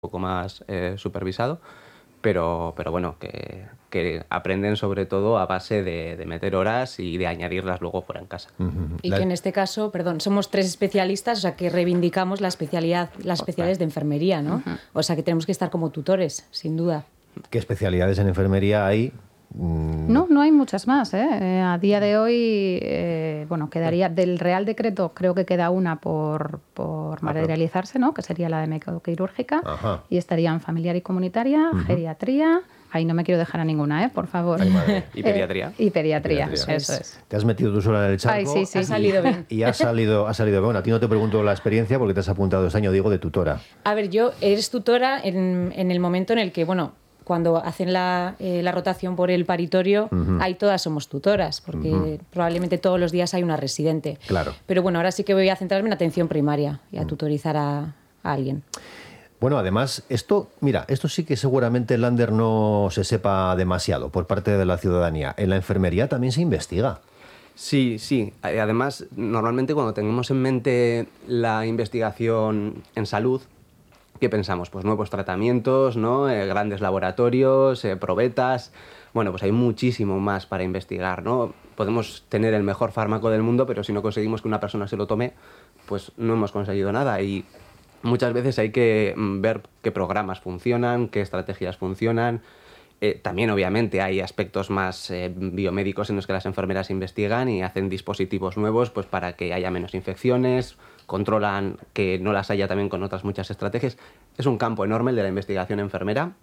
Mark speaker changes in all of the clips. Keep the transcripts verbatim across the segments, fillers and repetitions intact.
Speaker 1: poco más eh, supervisado, pero, pero bueno, que, que aprenden sobre todo a base de, de meter horas y de añadirlas luego fuera en casa.
Speaker 2: Uh-huh.
Speaker 3: Y
Speaker 2: La...
Speaker 3: que en este caso, perdón, somos tres especialistas, o sea que reivindicamos la especialidad, las especialidades de enfermería, ¿no? Uh-huh. O sea que tenemos que estar como tutores, sin duda.
Speaker 2: ¿Qué especialidades en enfermería hay?
Speaker 4: No, no hay muchas más, ¿eh? Eh, a día de hoy, eh, bueno, quedaría del Real Decreto, creo que queda una por, por materializarse, ¿no? Que sería la de médico-quirúrgica.
Speaker 2: Ajá.
Speaker 4: Y estarían familiar y comunitaria, uh-huh. geriatría. Ahí no me quiero dejar a ninguna, ¿eh? Por favor.
Speaker 1: Ay, y pediatría.
Speaker 4: Eh, y pediatría, pediatría. Eso es.
Speaker 2: Te has metido tú sola en el charco.
Speaker 4: Ay, sí, sí,
Speaker 3: ha salido bien.
Speaker 2: Y ha salido, ha salido bien. Bueno, a ti no te pregunto la experiencia porque te has apuntado este año, digo, de tutora.
Speaker 3: A ver, yo eres tutora en, en el momento en el que, bueno, cuando hacen la, eh, la rotación por el paritorio, uh-huh. ahí todas somos tutoras, porque uh-huh. probablemente todos los días hay una residente.
Speaker 2: Claro.
Speaker 3: Pero bueno, ahora sí que voy a centrarme en atención primaria y a uh-huh. tutorizar a, a alguien.
Speaker 2: Bueno, además, esto, mira, esto sí que seguramente Lander no se sepa demasiado por parte de la ciudadanía. En la enfermería también se investiga.
Speaker 1: Sí, sí. Además, normalmente cuando tenemos en mente la investigación en salud, ¿qué pensamos? Pues nuevos tratamientos, ¿no? Eh, grandes laboratorios, eh, probetas. Bueno, pues hay muchísimo más para investigar, ¿no? Podemos tener el mejor fármaco del mundo, pero si no conseguimos que una persona se lo tome, pues no hemos conseguido nada. Y muchas veces hay que ver qué programas funcionan, qué estrategias funcionan. Eh, también, obviamente, hay aspectos más eh, biomédicos en los que las enfermeras investigan y hacen dispositivos nuevos pues, para que haya menos infecciones, controlan que no las haya también con otras muchas estrategias. Es un campo enorme el de la investigación enfermera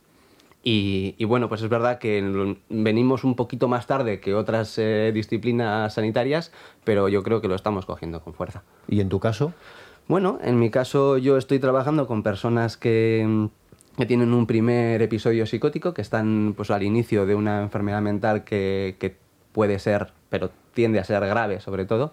Speaker 1: y, y bueno, pues es verdad que venimos un poquito más tarde que otras eh, disciplinas sanitarias, pero yo creo que lo estamos cogiendo con fuerza.
Speaker 2: ¿Y en tu caso?
Speaker 1: Bueno, en mi caso yo estoy trabajando con personas que... que tienen un primer episodio psicótico, que están pues, al inicio de una enfermedad mental que, que puede ser, pero tiende a ser grave sobre todo,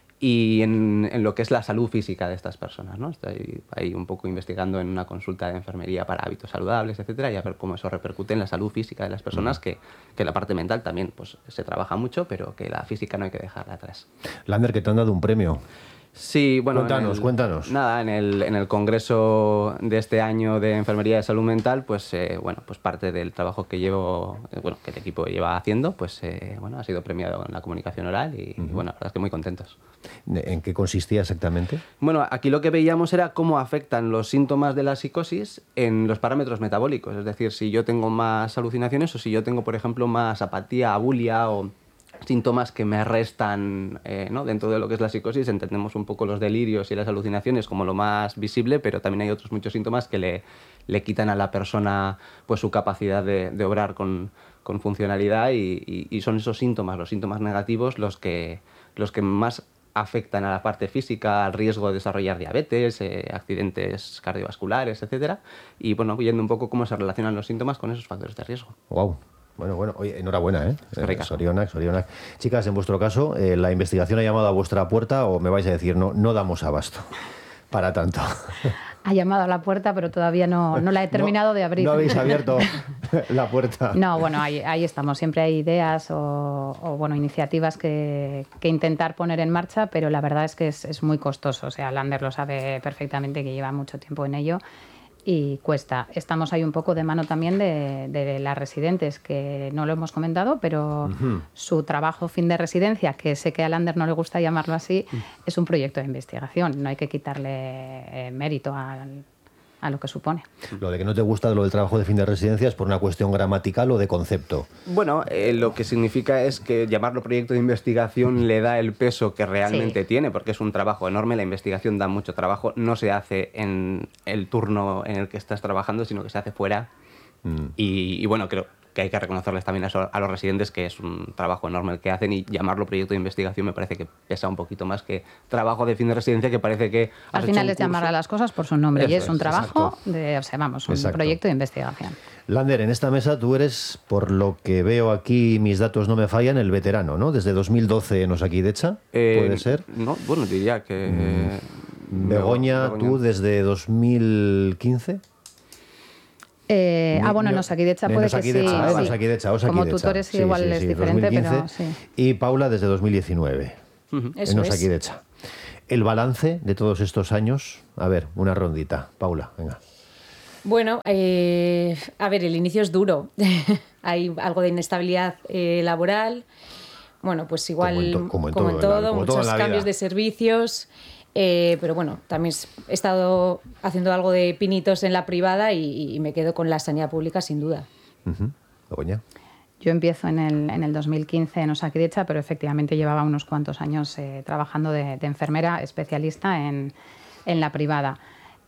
Speaker 1: y en, en lo que es la salud física de estas personas, ¿no? Estoy ahí un poco investigando en una consulta de enfermería para hábitos saludables, etcétera, y a ver cómo eso repercute en la salud física de las personas, que, que la parte mental también pues, se trabaja mucho, pero que la física no hay que dejarla atrás.
Speaker 2: Lander, que te han dado un premio.
Speaker 1: Sí, bueno...
Speaker 2: Cuéntanos,
Speaker 1: el,
Speaker 2: cuéntanos.
Speaker 1: Nada, en el, en el congreso de este año de Enfermería de Salud Mental, pues, eh, bueno, pues parte del trabajo que llevo, eh, bueno, que el equipo lleva haciendo, pues, eh, bueno, ha sido premiado en la comunicación oral y, uh-huh. y, bueno, la verdad es que muy contentos.
Speaker 2: ¿En qué consistía exactamente?
Speaker 1: Bueno, aquí lo que veíamos era cómo afectan los síntomas de la psicosis en los parámetros metabólicos. Es decir, si yo tengo más alucinaciones o si yo tengo, por ejemplo, más apatía, abulia o... síntomas que me restan, eh, ¿no? Dentro de lo que es la psicosis entendemos un poco los delirios y las alucinaciones como lo más visible, pero también hay otros muchos síntomas que le, le quitan a la persona pues, su capacidad de, de obrar con, con funcionalidad y, y, y son esos síntomas, los síntomas negativos, los que, los que más afectan a la parte física, al riesgo de desarrollar diabetes, eh, accidentes cardiovasculares, etcétera. Y bueno, viendo un poco cómo se relacionan los síntomas con esos factores de riesgo.
Speaker 2: Wow. Bueno, bueno, oye, enhorabuena, ¿eh? eh Sorionak, Sorionak. Chicas, en vuestro caso, eh, ¿la investigación ha llamado a vuestra puerta o me vais a decir, no, no damos abasto para tanto?
Speaker 4: Ha llamado a la puerta, pero todavía no, no la he terminado
Speaker 2: no,
Speaker 4: de abrir.
Speaker 2: ¿No habéis abierto la puerta?
Speaker 4: No, bueno, ahí, ahí estamos. Siempre hay ideas o, o bueno, iniciativas que, que intentar poner en marcha, pero la verdad es que es, es muy costoso. O sea, Lander lo sabe perfectamente, que lleva mucho tiempo en ello. Y cuesta. Estamos ahí un poco de mano también de, de las residentes, que no lo hemos comentado, pero uh-huh. su trabajo fin de residencia, que sé que a Lander no le gusta llamarlo así, uh-huh. es un proyecto de investigación. No hay que quitarle eh, mérito al, a lo que supone.
Speaker 2: Lo de que no te gusta lo del trabajo de fin de residencia es por una cuestión gramatical o de concepto.
Speaker 1: Bueno, eh, lo que significa es que llamarlo proyecto de investigación le da el peso que realmente sí. tiene, porque es un trabajo enorme, la investigación da mucho trabajo, no se hace en el turno en el que estás trabajando, sino que se hace fuera. Mm. Y, y bueno, creo que hay que reconocerles también a, so, a los residentes que es un trabajo enorme el que hacen, y llamarlo proyecto de investigación me parece que pesa un poquito más que trabajo de fin de residencia, que parece que
Speaker 4: al final es llamar a las cosas por su nombre. Eso y es un trabajo exacto. de, o sea, vamos, un exacto. proyecto de investigación.
Speaker 2: Lander, en esta mesa tú eres, por lo que veo aquí, mis datos no me fallan, el veterano, ¿no? Desde dos mil doce en Osakidecha, eh, ¿puede ser?
Speaker 1: No, bueno, diría que...
Speaker 2: Mm. Begoña, Begoña, tú desde dos mil quince...
Speaker 4: Eh, ah, bueno, en Osakidecha puede que sí.
Speaker 2: Ah, sí. Osakidecha, Osakidecha.
Speaker 4: Como tutores sí, igual sí, sí, es sí, diferente, dos mil quince, pero sí.
Speaker 2: Y Paula desde dos mil diecinueve,
Speaker 3: uh-huh.
Speaker 2: en Osakidecha. El balance de todos estos años, a ver, una rondita. Paula, venga.
Speaker 3: Bueno, eh, a ver, el inicio es duro. Hay algo de inestabilidad eh, laboral. Bueno, pues igual,
Speaker 2: como en, to, como en
Speaker 3: como
Speaker 2: todo,
Speaker 3: en todo
Speaker 2: como
Speaker 3: muchos
Speaker 2: todo en
Speaker 3: cambios
Speaker 2: vida.
Speaker 3: de servicios. Eh, pero bueno, también he estado haciendo algo de pinitos en la privada y, y me quedo con la sanidad pública sin duda.
Speaker 2: Uh-huh. Begoña.
Speaker 4: Yo empiezo en el, en el dos mil quince en Osakidetza, pero efectivamente llevaba unos cuantos años eh, trabajando de, de enfermera especialista en, en la privada.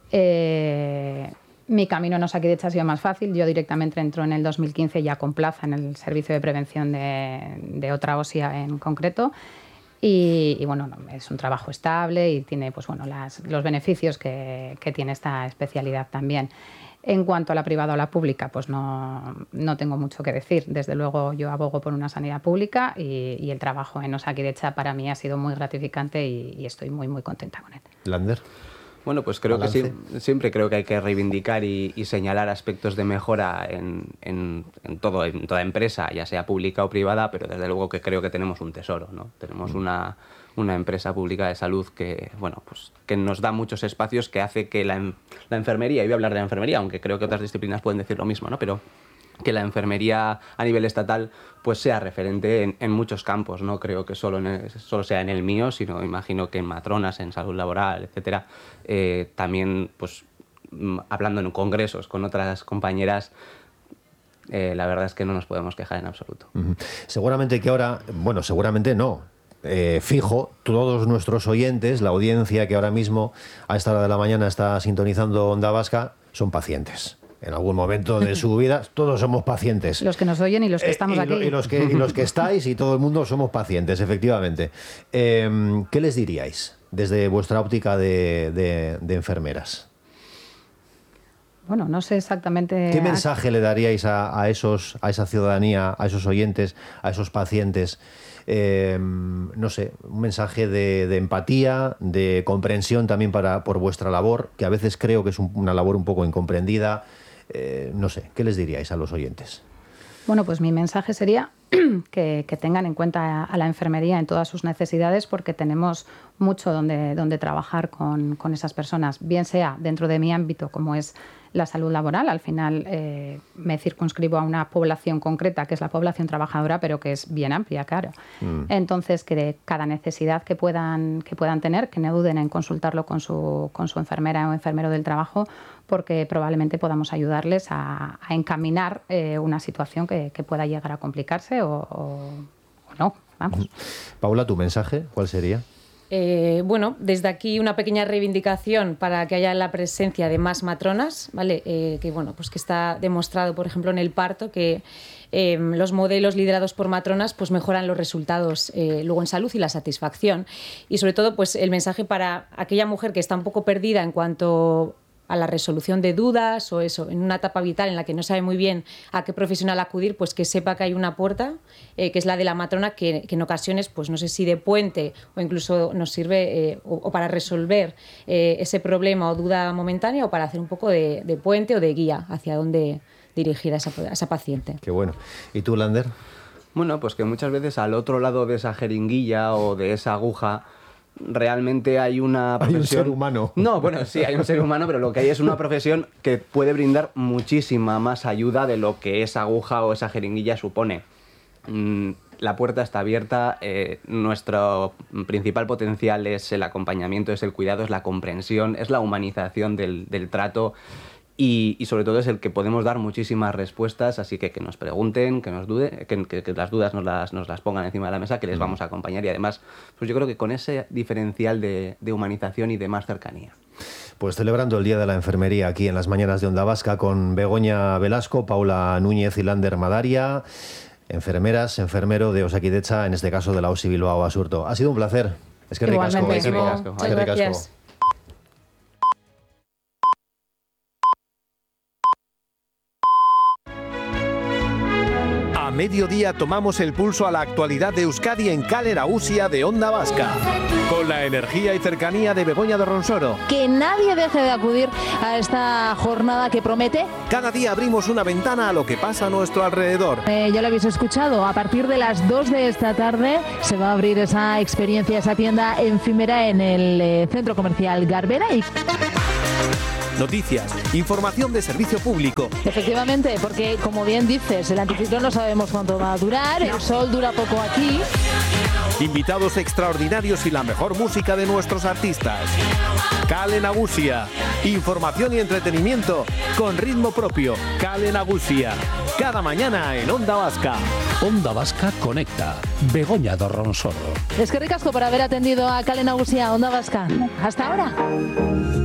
Speaker 4: Eh, mi camino en Osakidetza ha sido más fácil. Yo directamente entro en el dos mil quince ya con plaza en el servicio de prevención de, de otra ósea en concreto. Y, y bueno, es un trabajo estable y tiene pues, bueno, las, los beneficios que, que tiene esta especialidad también. En cuanto a la privada o la pública, pues no, no tengo mucho que decir. Desde luego yo abogo por una sanidad pública y, y el trabajo en Osakidetza para mí ha sido muy gratificante y, y estoy muy, muy contenta con él.
Speaker 2: Lander.
Speaker 1: Bueno, pues creo
Speaker 2: Balance.
Speaker 1: que sí, siempre creo que hay que reivindicar y, y señalar aspectos de mejora en, en, en, todo, en toda empresa, ya sea pública o privada, pero desde luego que creo que tenemos un tesoro, ¿no? Tenemos una, una empresa pública de salud que, bueno, pues, que nos da muchos espacios, que hace que la, la enfermería, y voy a hablar de la enfermería, aunque creo que otras disciplinas pueden decir lo mismo, ¿no? Pero que la enfermería a nivel estatal pues sea referente en, en muchos campos. No creo que solo, en el, solo sea en el mío, sino imagino que en matronas, en salud laboral, etcétera. Eh, también, pues, hablando en congresos con otras compañeras, eh, la verdad es que no nos podemos quejar en absoluto.
Speaker 2: Uh-huh. Seguramente que ahora, bueno, seguramente no, eh, fijo, todos nuestros oyentes, la audiencia que ahora mismo a esta hora de la mañana está sintonizando Onda Vasca, son pacientes. En algún momento de su vida, todos somos pacientes.
Speaker 4: Los que nos oyen y los que estamos
Speaker 2: eh, y
Speaker 4: aquí.
Speaker 2: Lo, y, los que, y los que estáis y todo el mundo somos pacientes, efectivamente. Eh, ¿Qué les diríais desde vuestra óptica de, de, de enfermeras?
Speaker 4: Bueno, no sé exactamente...
Speaker 2: ¿Qué mensaje le daríais a, a, esos, a esa ciudadanía, a esos oyentes, a esos pacientes? Eh, no sé, un mensaje de, de empatía, de comprensión también para, por vuestra labor, que a veces creo que es un, una labor un poco incomprendida. Eh, no sé, ¿qué les diríais a los oyentes?
Speaker 4: Bueno, pues mi mensaje sería que, que tengan en cuenta a la enfermería en todas sus necesidades, porque tenemos mucho donde, donde trabajar con, con esas personas, bien sea dentro de mi ámbito, como es la salud laboral. Al final eh, me circunscribo a una población concreta, que es la población trabajadora, pero que es bien amplia, claro. Mm. Entonces, que de cada necesidad que puedan, que puedan tener, que no duden en consultarlo con su, con su enfermera o enfermero del trabajo, porque probablemente podamos ayudarles a, a encaminar eh, una situación que, que pueda llegar a complicarse o, o, o no. Vamos.
Speaker 2: Paula, ¿tu mensaje cuál sería?
Speaker 3: Eh, bueno, desde aquí una pequeña reivindicación para que haya la presencia de más matronas, ¿vale? Eh, que bueno, pues que está demostrado, por ejemplo, en el parto, que eh, los modelos liderados por matronas pues mejoran los resultados eh, luego en salud y la satisfacción. Y sobre todo, pues el mensaje para aquella mujer que está un poco perdida en cuanto a la resolución de dudas o eso, en una etapa vital en la que no sabe muy bien a qué profesional acudir, pues que sepa que hay una puerta, eh, que es la de la matrona, que, que en ocasiones, pues no sé si de puente o incluso nos sirve eh, o, o para resolver eh, ese problema o duda momentánea o para hacer un poco de, de puente o de guía hacia dónde dirigir a esa, a esa paciente.
Speaker 2: Qué bueno. ¿Y tú, Lander?
Speaker 1: Bueno, pues que muchas veces al otro lado de esa jeringuilla o de esa aguja realmente hay una profesión...
Speaker 2: Hay un ser humano.
Speaker 1: No, bueno, sí, hay un ser humano, pero lo que hay es una profesión que puede brindar muchísima más ayuda de lo que esa aguja o esa jeringuilla supone. Mm, la puerta está abierta, eh, nuestro principal potencial es el acompañamiento, es el cuidado, es la comprensión, es la humanización del, del trato. Y, y sobre todo es el que podemos dar muchísimas respuestas, así que que nos pregunten, que nos duden, que, que, que las dudas nos las, nos las pongan encima de la mesa, que les vamos a acompañar y además, pues yo creo que con ese diferencial de, de humanización y de más cercanía.
Speaker 2: Pues celebrando el Día de la Enfermería aquí en las mañanas de Onda Vasca con Begoña Velasco, Paula Núñez y Lander Madaria, enfermeras, enfermero de Osakidetza, en este caso de la OSI Bilbao Basurto. Ha sido un placer. Es que ricasco.
Speaker 3: Es que ricasco.
Speaker 1: Muchas gracias.
Speaker 5: A mediodía tomamos el pulso a la actualidad de Euskadi en Cálera Usia de Onda Vasca. Con la energía y cercanía de Begoña de Ronsoro.
Speaker 6: Que nadie deje de acudir a esta jornada que promete.
Speaker 5: Cada día abrimos una ventana a lo que pasa a nuestro alrededor.
Speaker 6: Eh, ya lo habéis escuchado, a partir de las dos de esta tarde se va a abrir esa experiencia, esa tienda efímera en el eh, centro comercial Garbera. Y...
Speaker 5: noticias, información de servicio público.
Speaker 6: Efectivamente, porque como bien dices, el anticiclón no sabemos cuánto va a durar, el sol dura poco aquí.
Speaker 5: Invitados extraordinarios y la mejor música de nuestros artistas. Kale Nagusia. Información y entretenimiento con ritmo propio. Kale Nagusia. Cada mañana en Onda Vasca.
Speaker 7: Onda Vasca Conecta. Begoña Dorronsoro.
Speaker 6: Es que ricasco por haber atendido a Kale Nagusia, Onda Vasca. Hasta ahora.